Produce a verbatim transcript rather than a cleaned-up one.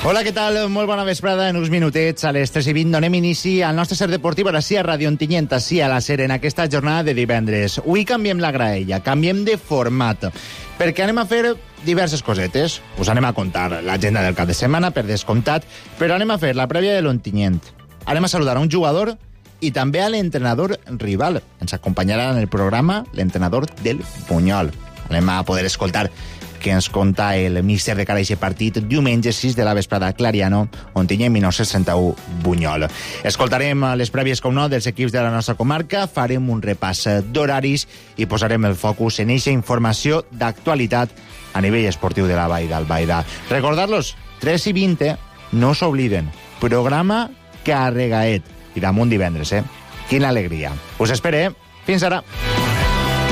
Hola, què tal? Molt bona vesprada. En uns minutets, a les tres i vint, donem inici al nostre ser deportiu a la C I A Ràdio Ontinyent, sí, a la SER, en aquesta jornada de divendres. Avui canviem la graella, canviem de format, perquè anem a fer diverses cosetes. Us anem a contar l'agenda del cap de setmana, per descomptat, però anem a fer la prèvia de l'Ontinyent. Anem a saludar a un jugador i també a l'entrenador rival. Ens acompanyarà en el programa l'entrenador del Bunyol. Anem a poder escoltar que ens conta el míster de cara a aquest partit diumenge sis de la vesprada, Clariano, Ontinyent dinou seixanta-u, Bunyol. Escoltarem les prèvies, com no, dels equips de la nostra comarca, farem un repàs d'horaris i posarem el focus en eixa informació d'actualitat a nivell esportiu de la Vall d'Albaida. Recordar-los, tres i vint, no s'obliden, programa carregaet. I damunt divendres, eh? Quina alegria. Us espere, fins ara.